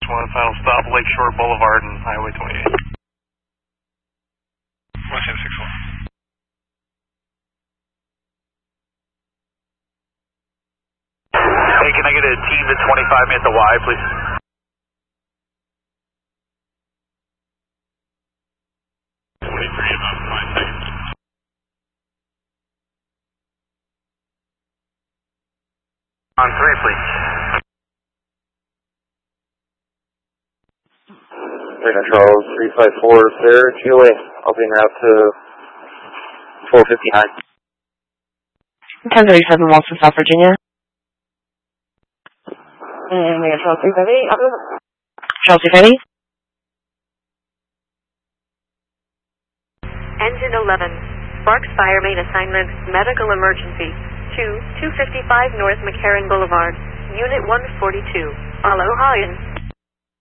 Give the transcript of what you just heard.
1, final stop, Lakeshore Boulevard and Highway 28. 1761. Hey, can I get a team to 25 me at the Y, please? On 3, please. Radar Charles 354, Sarah, GOA. I'll be en route to 459. 1037 Walton, South Virginia. And we got Charles 358. Charles 350. Engine 11. Sparks Fire Main Assignment, Medical Emergency. 255 North McCarran Boulevard. Unit 142. Aloha in.